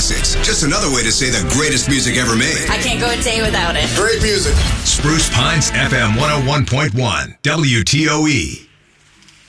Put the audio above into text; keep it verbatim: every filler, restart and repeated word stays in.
classics. Just another way to say the greatest music ever made. I can't go a day without it. Great music. Spruce Pines F M one oh one point one, W T O E.